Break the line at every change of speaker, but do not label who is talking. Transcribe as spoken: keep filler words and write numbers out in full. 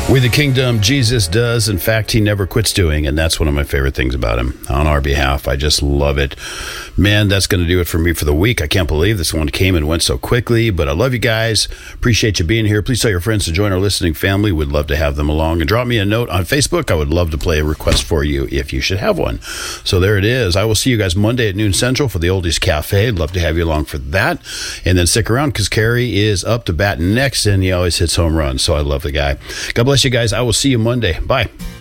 With the kingdom, Jesus does. In fact, he never quits doing, and that's one of my favorite things about him. On our behalf, I just love it. Man, that's going to do it for me for the week. I can't believe this one came and went so quickly, but I love you guys. Appreciate you being here. Please tell your friends to join our listening family. We'd love to have them along. And drop me a note on Facebook. I would love to play a request for you if you should have one. So there it is. I will see you guys Monday at noon Central for the Oldies Cafe. I'd love to have you along for that. And then stick around because Kerry is up to bat next, and he always hits home runs. So I love the guy. God bless you guys. I will see you Monday. Bye.